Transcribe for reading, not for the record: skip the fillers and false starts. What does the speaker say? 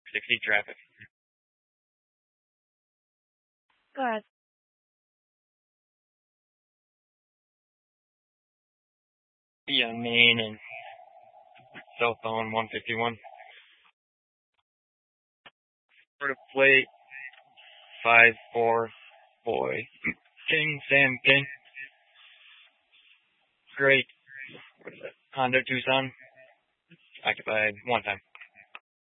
60 traffic. Go ahead. Yeah, Main and southbound 151. For the plate 54 boy. King, Sam King. Great. What is that? Honda Tucson. Occupied one time.